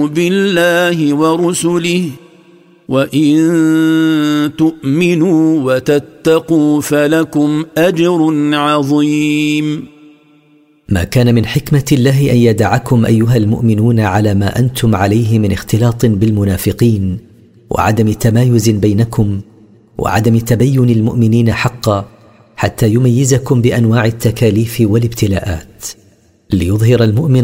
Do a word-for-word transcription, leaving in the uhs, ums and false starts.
آمنوا بالله ورسله وإن تؤمنوا وتتقوا فلكم أجر عظيم. ما كان من حكمة الله أن يدعكم أيها المؤمنون على ما أنتم عليه من اختلاط بالمنافقين وعدم تمايز بينكم وعدم تبين المؤمنين حقا، حتى يميزكم بأنواع التكاليف والابتلاءات، ليظهر المؤمن